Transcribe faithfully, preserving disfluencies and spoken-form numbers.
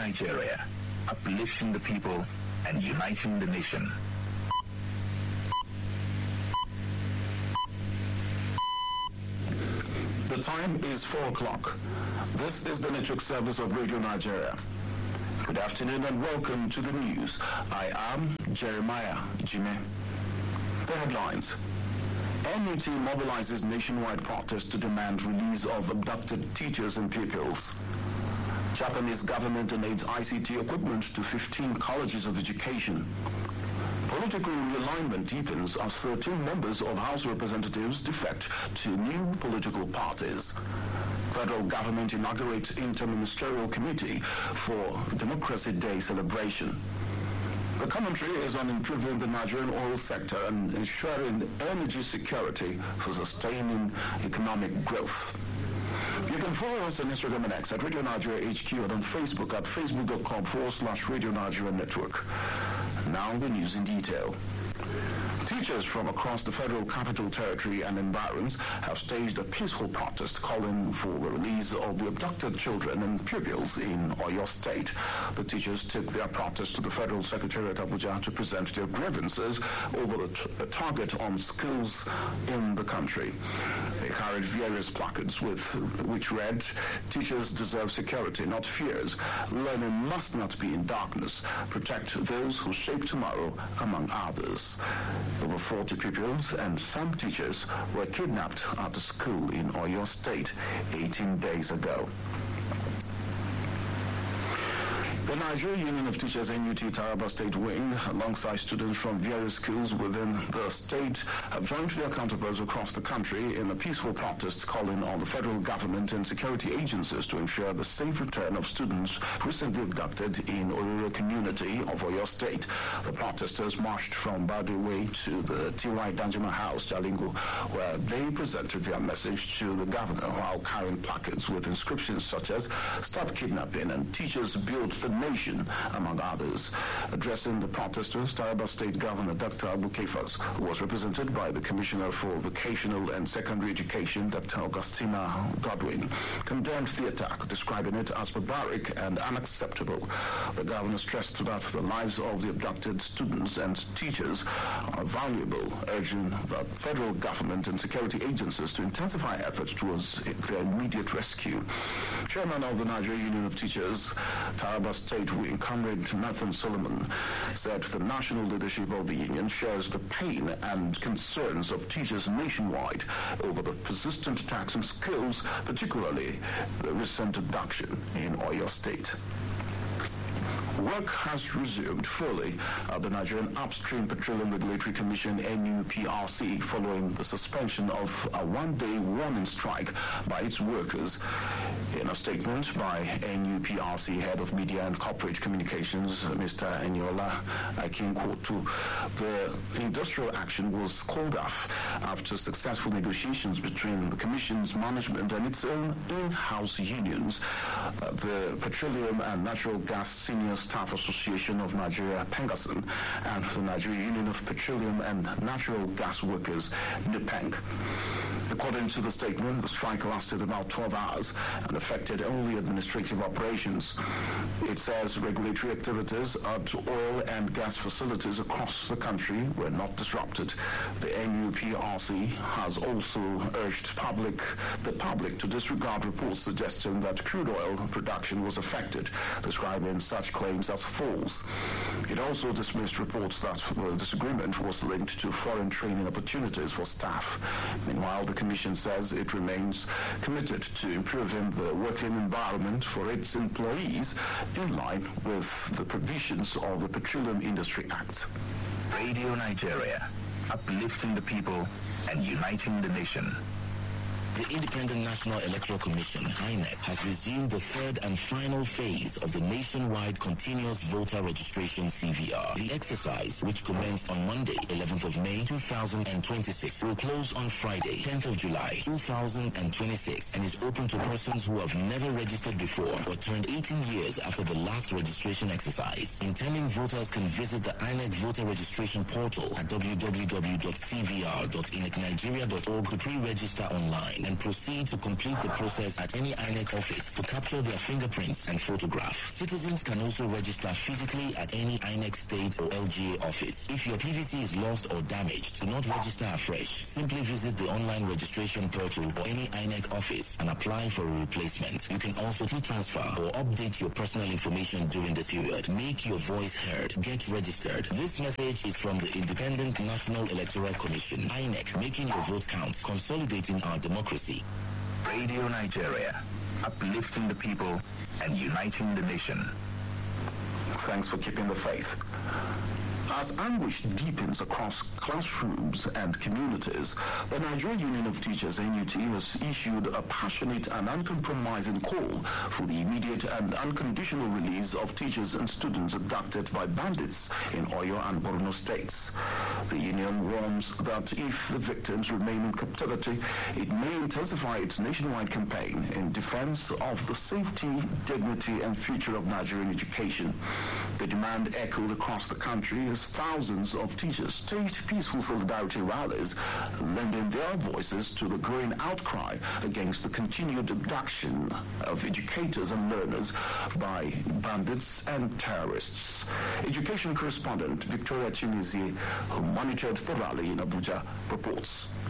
Nigeria, uplifting the people and uniting the nation. The time is four o'clock. This is the network service of Radio Nigeria. Good afternoon and welcome to the news. I am Jeremiah Jime. The headlines. N U T mobilizes nationwide protest to demand release of abducted teachers and pupils. Japanese government donates I C T equipment to fifteen colleges of education. Political realignment deepens as thirteen members of House Representatives defect to new political parties. Federal government inaugurates Interministerial Committee for Democracy Day celebration. The commentary is on improving the Nigerian oil sector and ensuring energy security for sustaining economic growth. You can follow us on Instagram and X at Radio Nigeria H Q and on Facebook at facebook.com forward slash Radio Nigeria Network. Now the news in detail. Teachers from across the Federal Capital Territory and environs have staged a peaceful protest calling for the release of the abducted children and pupils in Oyo State. The teachers took their protest to the Federal Secretariat Abuja to present their grievances over the, t- the target on schools in the country. They carried various placards with which read, "Teachers deserve security, not fears. Learning must not be in darkness. Protect those who shape tomorrow," among others. Over forty pupils and some teachers were kidnapped at a school in Oyo State eighteen days ago. The Nigerian Union of Teachers N U T Taraba State Wing, alongside students from various schools within the state, have joined their counterparts across the country in a peaceful protest calling on the federal government and security agencies to ensure the safe return of students recently abducted in Oruro community of Oyo State. The protesters marched from Badiwe to the T Y Danjuma House, Jalingo, where they presented their message to the governor while carrying placards with inscriptions such as "Stop Kidnapping" and "Teachers Build the Nation," among others. Addressing the protesters, Taraba State Governor Doctor Abu Kefas, who was represented by the Commissioner for Vocational and Secondary Education, Doctor Augustina Godwin, condemned the attack, describing it as barbaric and unacceptable. The governor stressed that the lives of the abducted students and teachers are valuable, urging the federal government and security agencies to intensify efforts towards their immediate rescue. Chairman of the Nigerian Union of Teachers, Taraba State Wing, Comrade Nathan Solomon, said the national leadership of the union shares the pain and concerns of teachers nationwide over the persistent attacks on schools, particularly the recent abduction in Oyo State. Work has resumed fully at the Nigerian Upstream Petroleum Regulatory Commission, N U P R C, following the suspension of a one-day warning strike by its workers. In a statement by N U P R C Head of Media and Corporate Communications, Mister Eniola Akinkotu, the industrial action was called off after successful negotiations between the Commission's management and its own in-house unions. Uh, the Petroleum and Natural Gas Senior Staff Association of Nigeria, Pengasan, and the Nigerian Union of Petroleum and Natural Gas Workers, NUPENG. According to the statement, the strike lasted about twelve hours and affected only administrative operations. It says regulatory activities at oil and gas facilities across the country were not disrupted. The N U P R C has also urged public, the public to disregard reports suggesting that crude oil production was affected, describing such claims as false. It also dismissed reports that the disagreement was linked to foreign training opportunities for staff. Meanwhile, the Commission says it remains committed to improving the working environment for its employees in line with the provisions of the Petroleum Industry Act. Radio Nigeria, uplifting the people and uniting the nation. The Independent National Electoral Commission, I N E C, has resumed the third and final phase of the nationwide continuous voter registration C V R. The exercise, which commenced on Monday, eleventh of May two thousand twenty-six, will close on Friday, tenth of July two thousand twenty-six, and is open to persons who have never registered before or turned eighteen years after the last registration exercise. Intending voters can visit the I N E C voter registration portal at w w w dot c v r dot inec nigeria dot org to pre-register online. and proceed to complete the process at any I N E C office to capture their fingerprints and photograph. Citizens can also register physically at any I N E C state or L G A office. If your P V C is lost or damaged, do not register afresh. Simply visit the online registration portal or any I N E C office and apply for a replacement. You can also transfer or update your personal information during this period. Make your voice heard. Get registered. This message is from the Independent National Electoral Commission, I N E C, making your vote count, consolidating our democracy. Radio Nigeria, uplifting the people and uniting the nation. Thanks for keeping the faith. As anguish deepens across classrooms and communities, the Nigerian Union of Teachers, N U T, has issued a passionate and uncompromising call for the immediate and unconditional release of teachers and students abducted by bandits in Oyo and Borno states. The union warns that if the victims remain in captivity, it may intensify its nationwide campaign in defense of the safety, dignity, and future of Nigerian education. The demand echoed across the country as thousands of teachers staged peaceful solidarity rallies, lending their voices to the growing outcry against the continued abduction of educators and learners by bandits and terrorists. Education correspondent Victoria Chimizie, who monitored the rally in Abuja, reports.